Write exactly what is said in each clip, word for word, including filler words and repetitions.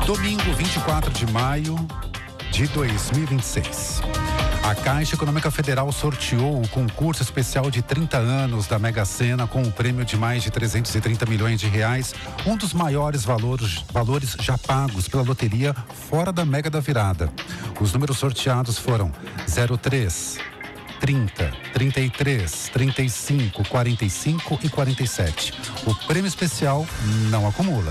Domingo, vinte e quatro de maio de dois mil e vinte e seis. A Caixa Econômica Federal sorteou o concurso especial de trinta anos da Mega Sena com um prêmio de mais de trezentos e trinta milhões de reais, um dos maiores valores, valores já pagos pela loteria fora da Mega da Virada. Os números sorteados foram zero três, trinta, trinta e três, trinta e cinco, quarenta e cinco e quarenta e sete. O prêmio especial não acumula.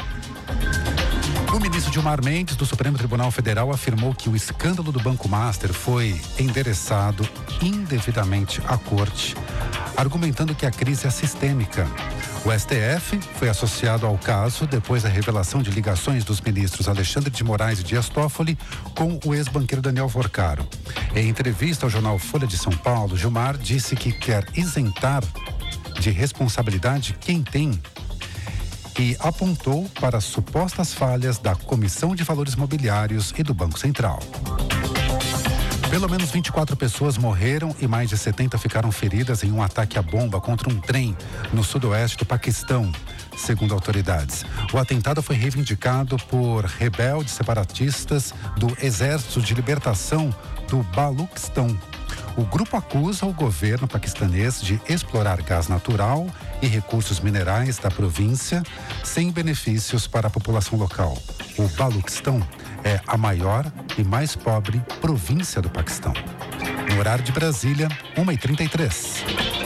O ministro Gilmar Mendes, do Supremo Tribunal Federal, afirmou que o escândalo do Banco Master foi endereçado indevidamente à corte, argumentando que a crise é sistêmica. O S T F foi associado ao caso depois da revelação de ligações dos ministros Alexandre de Moraes e Dias Toffoli com o ex-banqueiro Daniel Vorcaro. Em entrevista ao jornal Folha de São Paulo, Gilmar disse que quer isentar de responsabilidade quem tem e apontou para as supostas falhas da Comissão de Valores Mobiliários e do Banco Central. Pelo menos vinte e quatro pessoas morreram e mais de setenta ficaram feridas em um ataque à bomba contra um trem no sudoeste do Paquistão, segundo autoridades. O atentado foi reivindicado por rebeldes separatistas do Exército de Libertação do Baluquistão. O grupo acusa o governo paquistanês de explorar gás natural e recursos minerais da província sem benefícios para a população local. O Baluquistão é a maior e mais pobre província do Paquistão. No horário de Brasília, uma e trinta e três.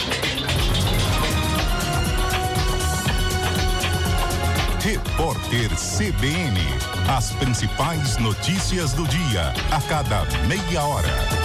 Repórter C B N. As principais notícias do dia, a cada meia hora.